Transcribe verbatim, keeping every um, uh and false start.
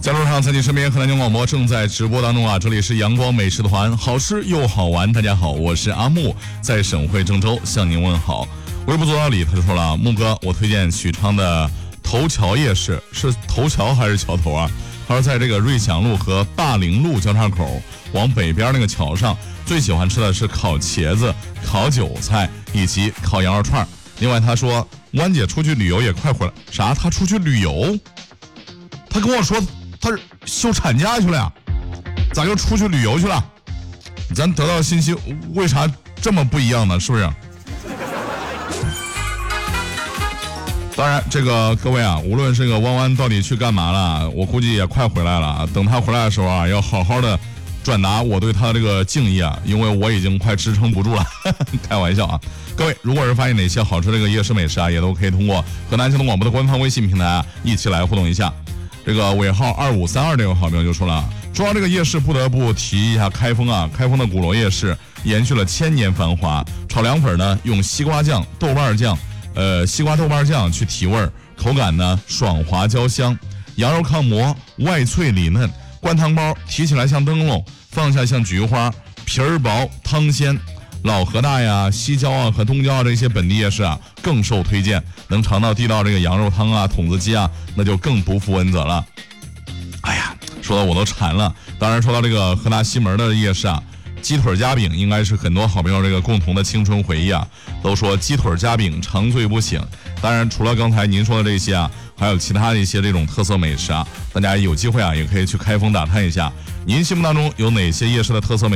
在路上，在你身边，河南交广播正在直播当中啊！这里是阳光美食团，好吃又好玩。大家好，我是阿木，在省会郑州向您问好。微不足道里他就说了，木哥，我推荐许昌的头桥夜市，是头桥还是桥头啊？他说在这个瑞祥路和大陵路交叉口往北边那个桥上，最喜欢吃的是烤茄子、烤韭菜以及烤羊肉串。另外他说，弯姐出去旅游也快回来。啥？他出去旅游？他跟我说他是休产假去了呀，咋就出去旅游去了？咱得到信息为啥这么不一样呢？是不是？当然，这个各位啊，无论这个弯弯到底去干嘛了，我估计也快回来了。等他回来的时候啊，要好好的转达我对他的这个敬意啊，因为我已经快支撑不住了。开玩笑啊，各位，如果是发现哪些好吃的这个夜市美食啊，也都可以通过河南交通广播的官方微信平台啊，一起来互动一下。这个尾号二五三二这个好朋友就说了，说到这个夜市，不得不提一下开封啊，开封的鼓楼夜市延续了千年繁华。炒凉粉呢，用西瓜酱、豆瓣酱，呃，西瓜豆瓣酱去提味儿，口感呢爽滑焦香。羊肉炕馍外脆里嫩，灌汤包提起来像灯笼，放下像菊花，皮儿薄汤鲜。老河大呀、西郊啊和东郊啊这些本地夜市啊更受推荐，能尝到地道这个羊肉汤啊、筒子鸡啊，那就更不负恩泽了。哎呀，说的我都馋了。当然说到这个河大西门的夜市啊，鸡腿夹饼应该是很多好朋友这个共同的青春回忆啊。都说鸡腿夹饼长醉不醒。当然除了刚才您说的这些啊，还有其他的一些这种特色美食啊，大家有机会啊也可以去开封打探一下，您心目当中有哪些夜市的特色美食